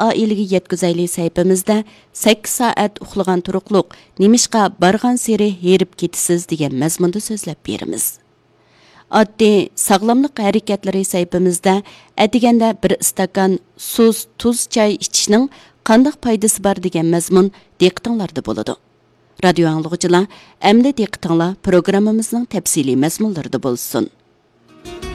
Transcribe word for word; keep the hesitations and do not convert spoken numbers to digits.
oilaga yetkazayli sayfimizda sakkiz soat uxlagan turuqliq nimishqa bargan seri herib ketisiz degan mazmunda so'zlab beramiz. Oddiy sog'lomlik harakatlari sayfimizda atiganda bir stakan suz, tuz, choy ichishning qanday foydasi bor degan mazmun diqqatinglarda bo'ladi. Radio anglag'uchilar, endi diqqatinglar programmamizning tafsiliy mazmunlarida bo'lsin.